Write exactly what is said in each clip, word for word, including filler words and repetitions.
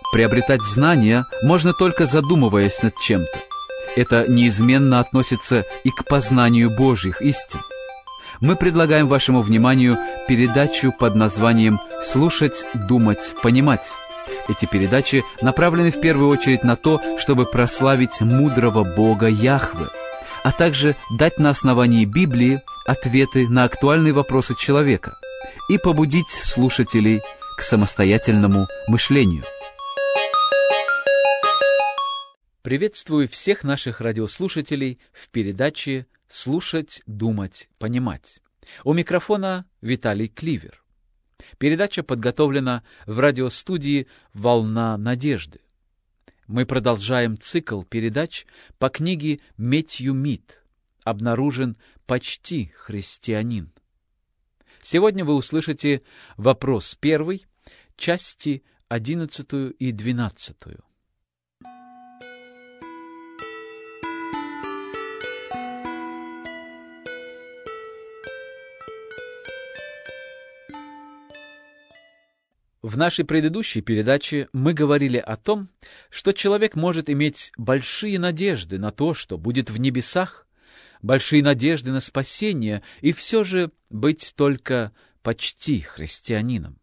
Приобретать знания можно только задумываясь над чем-то. Это неизменно относится и к познанию Божьих истин. Мы предлагаем вашему вниманию передачу под названием «Слушать, думать, понимать». Эти передачи направлены в первую очередь на то, чтобы прославить мудрого Бога Яхве, а также дать на основании Библии ответы на актуальные вопросы человека и побудить слушателей к самостоятельному мышлению. Приветствую всех наших радиослушателей в передаче «Слушать, думать, понимать». У микрофона Виталий Кливер. Передача подготовлена в радиостудии «Волна надежды». Мы продолжаем цикл передач по книге Мэттью Мид «Обнаружен почти христианин». Сегодня вы услышите вопрос первый, части одиннадцатую и двенадцатую. В нашей предыдущей передаче мы говорили о том, что человек может иметь большие надежды на то, что будет в небесах, большие надежды на спасение, и все же быть только почти христианином.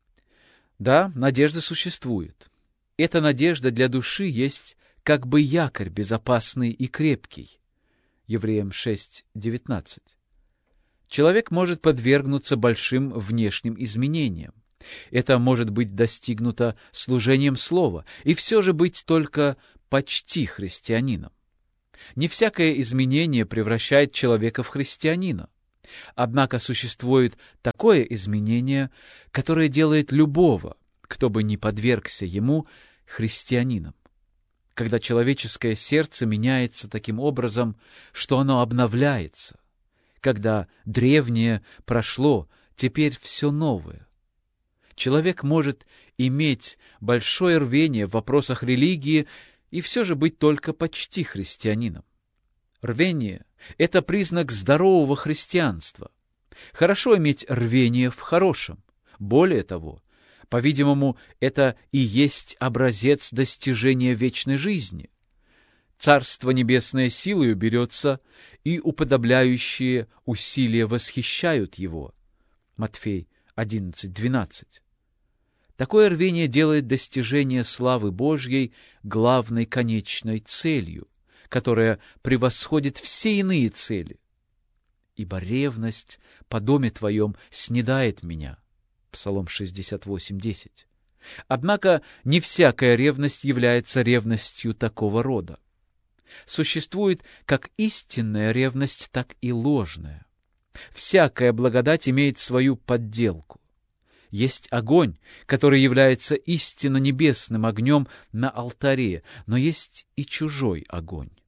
Да, надежда существует. Эта надежда для души есть как бы якорь безопасный и крепкий. Евреям шесть девятнадцать. Человек может подвергнуться большим внешним изменениям. Это может быть достигнуто служением слова, и все же быть только почти христианином. Не всякое изменение превращает человека в христианина. Однако существует такое изменение, которое делает любого, кто бы ни подвергся ему, христианином. Когда человеческое сердце меняется таким образом, что оно обновляется, когда древнее прошло, теперь все новое. Человек может иметь большое рвение в вопросах религии и все же быть только почти христианином. Рвение — это признак здорового христианства. Хорошо иметь рвение в хорошем. Более того, по-видимому, это и есть образец достижения вечной жизни. Царство небесное силою берется, и уподобляющие усилия восхищают его. Матфей одиннадцать двенадцать. Такое рвение делает достижение славы Божьей главной конечной целью, которая превосходит все иные цели. «Ибо ревность по доме твоем снедает меня» Псалом шестьдесят восемь десять. Однако не всякая ревность является ревностью такого рода. Существует как истинная ревность, так и ложная. Всякая благодать имеет свою подделку. Есть огонь, который является истинно небесным огнем на алтаре, но есть и чужой огонь.